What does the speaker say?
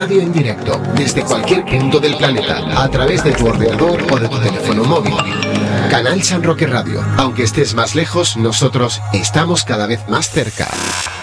Radio en directo, desde cualquier punto del planeta, a través de tu ordenador o de tu teléfono móvil. Canal San Roque Radio. Aunque estés más lejos, nosotros estamos cada vez más cerca.